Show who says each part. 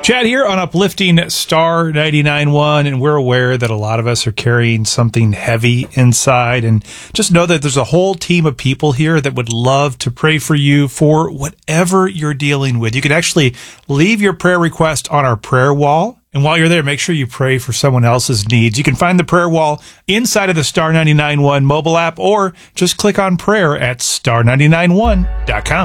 Speaker 1: Chad here on Uplifting Star 99.1, and we're aware that a lot of us are carrying something heavy inside, and just know that there's a whole team of people here that would love to pray for you for whatever you're dealing with. You can actually leave your prayer request on our prayer wall, and while you're there, make sure you pray for someone else's needs. You can find the prayer wall inside of the Star 99.1 mobile app, or just click on prayer at star991.com.